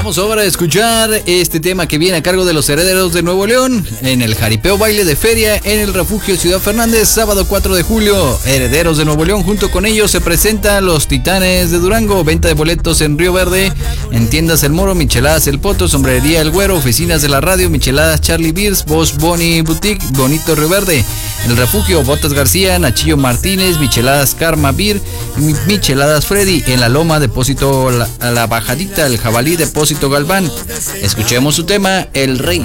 Vamos ahora a escuchar este tema que viene a cargo de los Herederos de Nuevo León en el Jaripeo Baile de Feria en el Refugio Ciudad Fernández, sábado 4 de julio. Herederos de Nuevo León, junto con ellos se presentan los Titanes de Durango. Venta de boletos en Río Verde, en tiendas El Moro, Micheladas El Poto, Sombrería El Güero, oficinas de la radio, Micheladas Charlie Beers, Boss Bonnie Boutique, Bonito Río Verde. El Refugio, Botas García, Nachillo Martínez, Micheladas Karma Beer, Micheladas Freddy. En la Loma, Depósito La Bajadita, el Jabalí, Depósito Galván. Escuchemos su tema, El Rey.